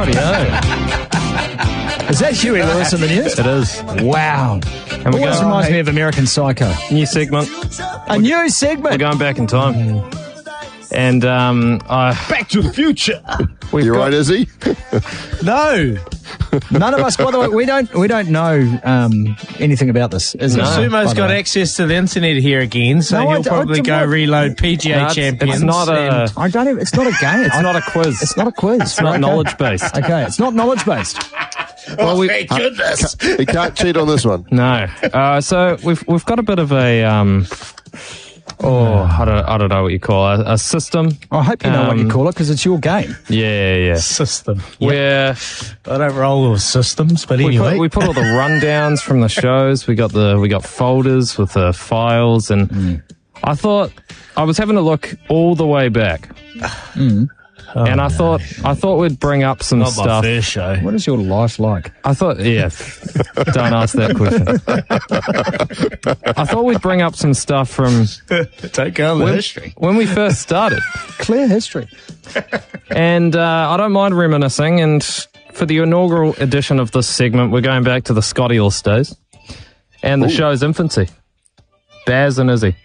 Rightio. Is that Huey Lewis in the news? It is. Wow. And we're Always reminds me of American Psycho. New segment. A new We're segment. going back in time. And Back to the future. You right, Izzy? No. None of us, by the way, we don't know anything about this. Is No. Sumo's got access to the internet here again, so No, he'll probably go reload PGA champions. it's not a I don't even, it's not a game. it's not a quiz. It's not a quiz. It's not knowledge based. Okay, it's not knowledge based. Oh, thank goodness. He can't cheat on this one. No. So we've got a bit of a I don't know what you call it, a system. I hope you know what you call it because it's your game. Yeah. System. Where I don't roll with systems, but anyway. we put all the rundowns from the shows. We got folders with the files, and I thought I was having a look all the way back. And I thought we'd bring up some Not my stuff. first show. What is your life like? I thought, don't ask that question. I thought we'd bring up some stuff from Don't go on the history. when we first started. Clear history. And I don't mind reminiscing. And for the inaugural edition of this segment, we're going back to the Scotty All-Stars and the show's infancy. Baz and Izzy.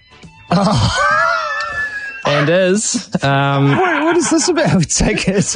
And Iz... What is this about? Take it.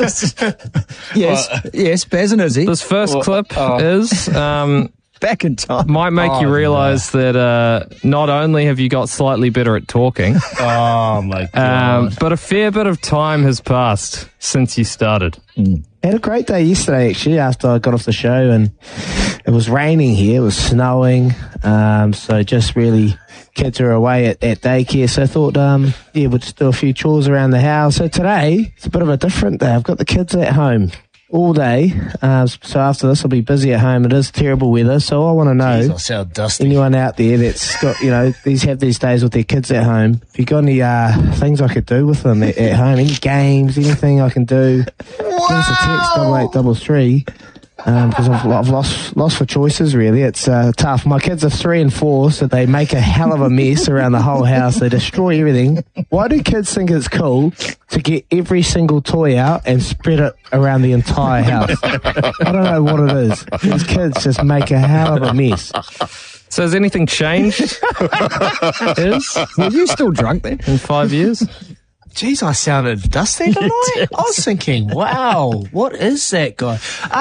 Yes, Baz and Izzy. this first clip is... Back in time. might make you realise that not only have you got slightly better at talking, Oh, my God. but a fair bit of time has passed since you started. Had a great day yesterday, actually, after I got off the show, and it was raining here, it was snowing, so just really kids are away at daycare, so I thought, we'll just do a few chores around the house. So today, it's a bit of a different day. I've got the kids at home all day, so after this I'll be busy at home. It is terrible weather, so I want to know, Jeez, I sound dusty. anyone out there that's got, these days with their kids at home, if you got any things I could do with them at home, any games, anything I can do, give us a text 8833, because I've lost for choices, really. It's tough. My kids are 3 and 4, so they make a hell of a mess around the whole house. They destroy everything. Why do kids think it's cool to get every single toy out and spread it around the entire house? I don't know what it is. These kids just make a hell of a mess. So has anything changed? Were you still drunk then? In 5 years? Jeez, I sounded dusty tonight. I was thinking, wow, what is that guy?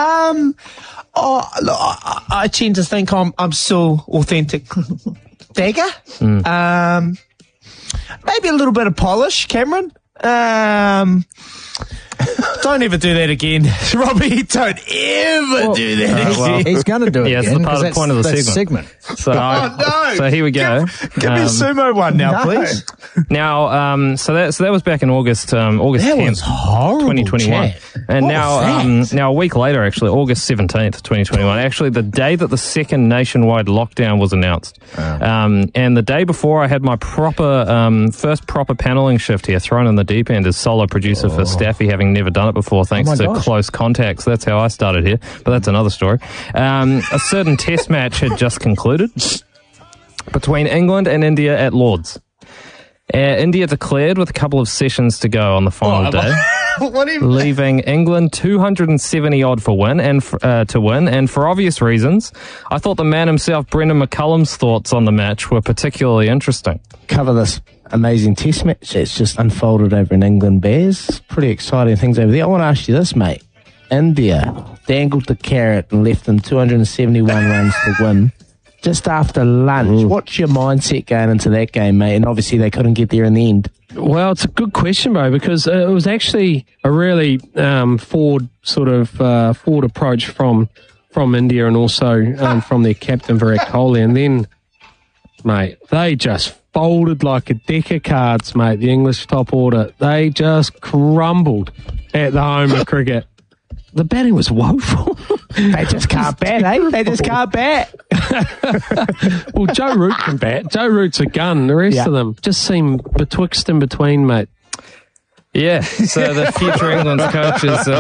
I tend to think I'm still authentic dagger. Maybe a little bit of polish, Cameron. Don't ever do that again, Robbie. Don't ever do that again. He's going to do it. Yeah, it's again, the part 'cause of the point of the that's segment. So, no. so here we go. Give me a sumo one now, please. Now, so that was back in August August That 10th, was horrible, 2021. Chad. And What was that? now a week later, actually, August 17th, 2021, actually the day that the second nationwide lockdown was announced. And the day before I had my first proper paneling shift here, thrown in the deep end as solo producer for Staffy, having never done it before, thanks to close contacts. That's how I started here, but that's another story. A certain test match had just concluded between England and India at Lord's. India declared with a couple of sessions to go on the final day, What do you leaving England 270 odd for win to win. And for obvious reasons, I thought the man himself, Brendan McCullum's thoughts on the match were particularly interesting. Cover this amazing test match that's just unfolded over in England, Bears. Pretty exciting things over there. I want to ask you this, mate. India dangled the carrot and left them 271 runs to win just after lunch. What's your mindset going into that game, mate? And obviously they couldn't get there in the end. Well, it's a good question, bro, because it was actually a really forward approach from India and also from their captain Virat Kohli. And then, mate, they just folded like a deck of cards, mate, the English top order. They just crumbled at the home of cricket. The batting was woeful. They just can't bat, eh? They just can't bat. Well, Joe Root can bat. Joe Root's a gun. The rest of them just seem betwixt and between, mate. Yeah, so the future England's coach is